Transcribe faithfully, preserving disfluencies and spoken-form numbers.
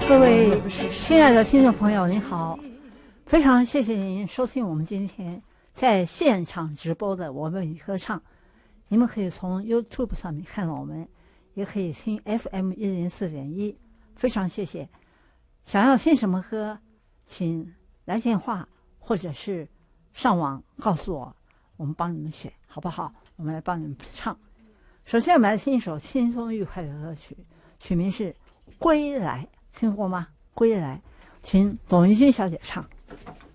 各位亲爱的听众朋友，您好，非常谢谢您收听我们今天在现场直播的我们歌唱。你们可以从 YouTube 上面看到我们，也可以听 F M 一零四点一。非常谢谢。想要听什么歌，请来电话或者是上网告诉我，我们帮你们选，好不好？我们来帮你们唱。首先，我们来听一首轻松愉快的歌曲，曲名是《归来》，听过吗？《归来》，请董玉君小姐唱。